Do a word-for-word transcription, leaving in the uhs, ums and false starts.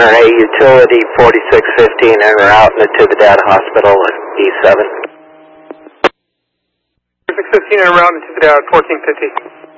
Honor A, utility forty-six fifteen en route to the data hospital at D seven. forty-six fifteen en route to the data, fourteen fifty.